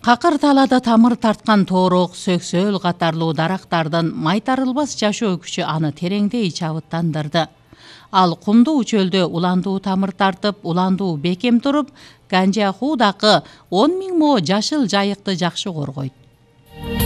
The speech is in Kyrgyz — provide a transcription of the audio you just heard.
Какыр талада тамыр тарткан тоорок, сөксөөл катарлуу дарактардын майтарылбас жашоо күчү аны тереңдей чабыттандырды. Ал кумдуу чөлдө уландуу тамыр тартып, уландуу бекем туруп, Ганжа Худакы 10 000 мо жашыл жайыкты жакшы коргойт.